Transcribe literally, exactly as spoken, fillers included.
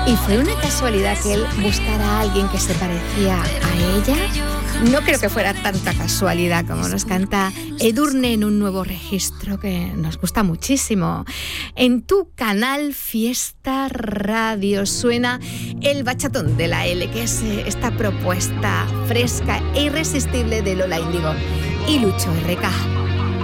¿Y fue una casualidad que él buscara a alguien que se parecía a ella? No creo que fuera tanta casualidad como nos canta Edurne en un nuevo registro que nos gusta muchísimo. En tu canal Fiesta Radio suena el bachatón de la L, que es esta propuesta fresca e irresistible de Lola Índigo y Lucho R K.